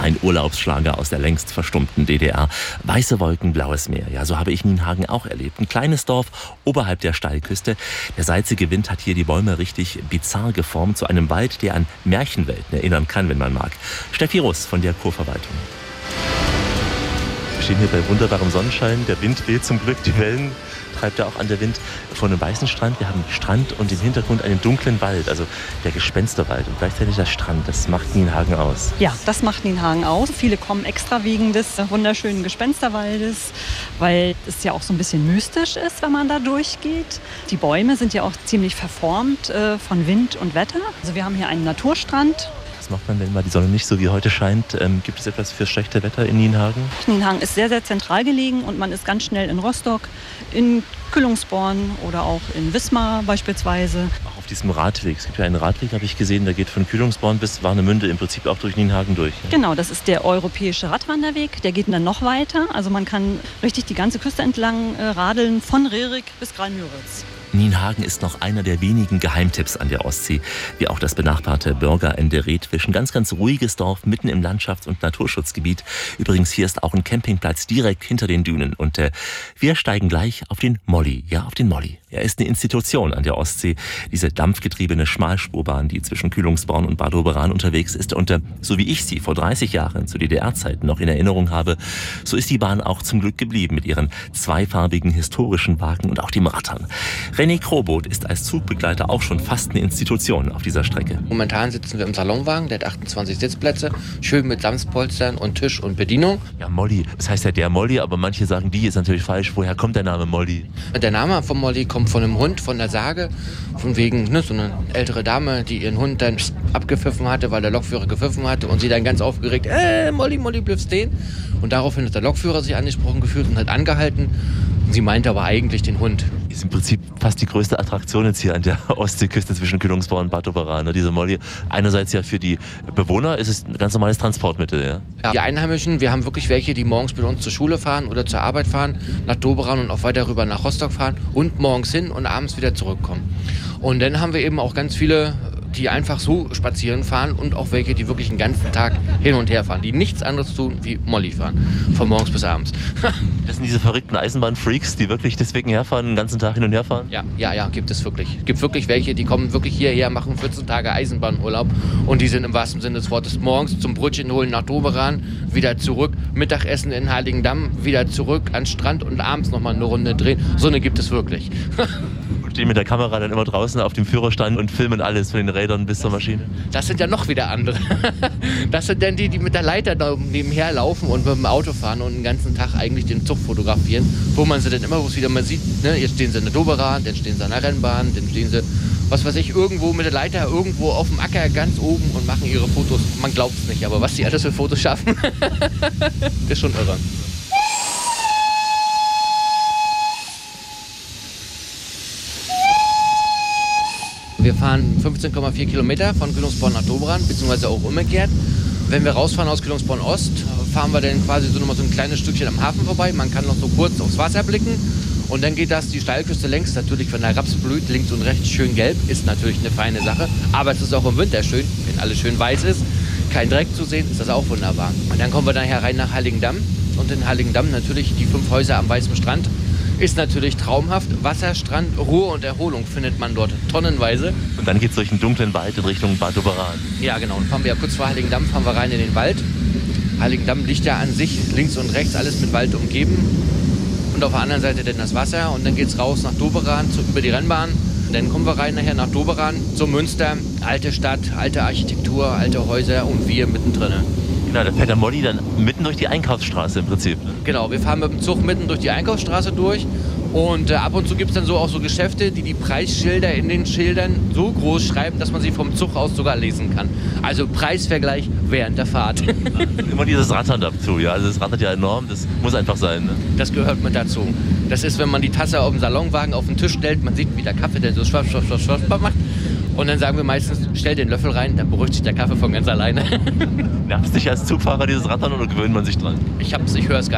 ein Urlaubsschlager aus der längst verstummten DDR. Weiße Wolken, blaues Meer. Ja, so habe ich Nienhagen auch erlebt. Ein kleines Dorf oberhalb der Steilküste. Der salzige Wind hat hier die Bäume richtig bizarr geformt zu einem Wald, der an Märchenwelten erinnern kann, wenn man mag. Steffi Russ von der Kurverwaltung. Wir stehen hier bei wunderbarem Sonnenschein. Der Wind weht zum Glück, die Wellen treibt ja auch an der Wind vor einem weißen Strand. Wir haben Strand und im Hintergrund einen dunklen Wald, also der Gespensterwald und gleichzeitig der Strand. Das macht Nienhagen aus. Ja, das macht Nienhagen aus. Viele kommen extra wegen des wunderschönen Gespensterwaldes, weil es ja auch so ein bisschen mystisch ist, wenn man da durchgeht. Die Bäume sind ja auch ziemlich verformt von Wind und Wetter. Also wir haben hier einen Naturstrand. Was macht man, wenn mal die Sonne nicht so wie heute scheint? Gibt es etwas für schlechte Wetter in Nienhagen? Nienhagen ist sehr, sehr zentral gelegen und man ist ganz schnell in Rostock, in Kühlungsborn oder auch in Wismar beispielsweise. Auch auf diesem Radweg. Es gibt ja einen Radweg, habe ich gesehen, der geht von Kühlungsborn bis Warnemünde im Prinzip auch durch Nienhagen durch. Ja? Genau, das ist der europäische Radwanderweg. Der geht dann noch weiter. Also man kann richtig die ganze Küste entlang radeln, von Rerik bis Graal-Müritz. Nienhagen ist noch einer der wenigen Geheimtipps an der Ostsee, wie auch das benachbarte Bürgerende Redfisch. Ein ganz, ganz ruhiges Dorf mitten im Landschafts- und Naturschutzgebiet. Übrigens, hier ist auch ein Campingplatz direkt hinter den Dünen. Und wir steigen gleich auf den Molly. Ja, auf den Molly. Er ist eine Institution an der Ostsee. Diese dampfgetriebene Schmalspurbahn, die zwischen Kühlungsborn und Bad Doberan unterwegs ist. Und so wie ich sie vor 30 Jahren zu DDR-Zeiten noch in Erinnerung habe, so ist die Bahn auch zum Glück geblieben mit ihren zweifarbigen historischen Wagen und auch dem Rattern. René Krobot ist als Zugbegleiter auch schon fast eine Institution auf dieser Strecke. Momentan sitzen wir im Salonwagen, der hat 28 Sitzplätze, schön mit Samtpolstern und Tisch und Bedienung. Ja, Molly, das heißt ja der Molly, aber manche sagen, die ist natürlich falsch. Woher kommt der Name Molly? Der Name von Molly kommt von einem Hund, von der Sage, von wegen so eine ältere Dame, die ihren Hund dann abgepfiffen hatte, weil der Lokführer gepfiffen hatte und sie dann ganz aufgeregt, Molly, Molly, bliffst den. Und daraufhin hat der Lokführer sich angesprochen gefühlt und hat angehalten. Sie meinte aber eigentlich den Hund. Ist im Prinzip fast die größte Attraktion jetzt hier an der Ostseeküste zwischen Kühlungsborn und Bad Doberan, diese Molly. Einerseits ja für die Bewohner ist es ein ganz normales Transportmittel. Ja? Ja, die Einheimischen, wir haben wirklich welche, die morgens mit uns zur Schule fahren oder zur Arbeit fahren, nach Doberan und auch weiter rüber nach Rostock fahren und morgens hin und abends wieder zurückkommen. Und dann haben wir eben auch ganz viele, die einfach so spazieren fahren und auch welche, die wirklich den ganzen Tag hin und her fahren, die nichts anderes tun wie Molly fahren, von morgens bis abends. Das sind diese verrückten Eisenbahnfreaks, die wirklich deswegen herfahren, den ganzen Tag hin und her fahren? Ja, gibt es wirklich. Es gibt wirklich welche, die kommen wirklich hierher, machen 14 Tage Eisenbahnurlaub und die sind im wahrsten Sinne des Wortes morgens zum Brötchen holen nach Doberan, wieder zurück, Mittagessen in Heiligendamm, wieder zurück an den Strand und abends nochmal eine Runde drehen. So eine gibt es wirklich. Stehen mit der Kamera dann immer draußen auf dem Führerstand und filmen alles von den Rädern bis zur Maschine? Das sind ja noch wieder andere. Das sind dann die mit der Leiter da nebenher laufen und mit dem Auto fahren und den ganzen Tag eigentlich den Zug fotografieren, wo man sie dann immer wieder mal sieht, ne? Jetzt stehen sie in der Doberan, dann stehen sie an der Rennbahn, dann stehen sie, was weiß ich, irgendwo mit der Leiter irgendwo auf dem Acker ganz oben und machen ihre Fotos. Man glaubt es nicht, aber was die alles für Fotos schaffen, ist schon irre. Wir fahren 15,4 Kilometer von Kühlungsborn nach Doberan, beziehungsweise auch umgekehrt. Wenn wir rausfahren aus Kühlungsborn Ost, fahren wir dann quasi so nochmal so ein kleines Stückchen am Hafen vorbei. Man kann noch so kurz aufs Wasser blicken. Und dann geht das die Steilküste längs, natürlich wenn der Raps blüht, links und rechts schön gelb, ist natürlich eine feine Sache. Aber es ist auch im Winter schön, wenn alles schön weiß ist, kein Dreck zu sehen, ist das auch wunderbar. Und dann kommen wir nachher rein nach Heiligendamm. Und in Heiligendamm natürlich die 5 Häuser am weißen Strand. Ist natürlich traumhaft. Wasser, Strand, Ruhe und Erholung findet man dort tonnenweise. Und dann geht es durch einen dunklen Wald in Richtung Bad Doberan. Ja, genau. Und fahren wir ja kurz vor Heiligendamm, fahren wir rein in den Wald. Heiligendamm liegt ja an sich links und rechts alles mit Wald umgeben. Und auf der anderen Seite dann das Wasser. Und dann geht es raus nach Doberan, über die Rennbahn. Und dann kommen wir rein nachher nach Doberan, zum Münster. Alte Stadt, alte Architektur, alte Häuser und wir mittendrin. Genau, da fährt der Molly dann mitten durch die Einkaufsstraße im Prinzip. Ne? Genau, wir fahren mit dem Zug mitten durch die Einkaufsstraße durch und ab und zu gibt es dann so auch so Geschäfte, die die Preisschilder in den Schildern so groß schreiben, dass man sie vom Zug aus sogar lesen kann. Also Preisvergleich während der Fahrt. Immer dieses Rattern dazu, ja, also das rattert ja enorm, das muss einfach sein. Ne? Das gehört mit dazu. Das ist, wenn man die Tasse auf dem Salonwagen auf den Tisch stellt, man sieht, wie der Kaffee, der so schwapp, schwapp, schwapp, schwapp macht. Und dann sagen wir meistens, stell den Löffel rein, dann beruhigt sich der Kaffee von ganz alleine. Nervt dich als Zugfahrer dieses Rattern oder gewöhnt man sich dran? Ich höre es gar nicht.